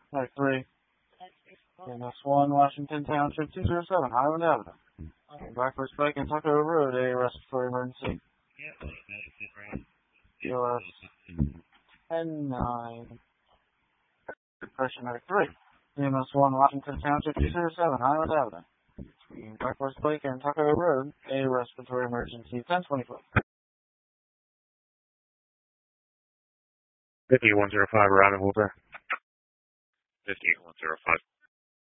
3. EMS 1, Washington Township 207, Highland Avenue. Blackbird Spike and Tucko Road, a respiratory emergency. POS 10-9. Depression Medic 3. EMS 1, Washington Township 207, Highland Avenue. Between Blackbird Spike and Tucko Road, a respiratory emergency. 1024. 5105, Robin Hooper. 5105.